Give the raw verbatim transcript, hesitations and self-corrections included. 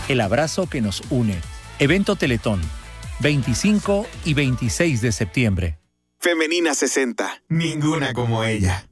El abrazo que nos une. Evento Teletón, veinticinco y veintiséis de septiembre. Femenina sesenta. Ninguna como ella.